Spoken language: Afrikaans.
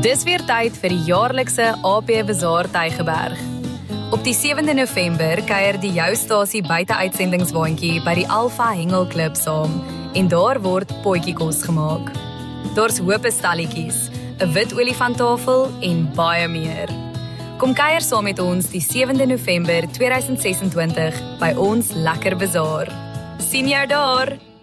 Dis weer tyd vir die jaarlikse AP Bazaar Tygerberg. Op die 7de November kuier die Joustasie buite-uitsendingswaandjie by die Alpha Hengelklub saam en daar word potjiekos gemaak. Daar's hoop stalletjies, 'n wit olifanttafel en baie meer. Kom kuier saam met ons die 7de November 2026 by ons Lekker Bazaar. Sien jou daar!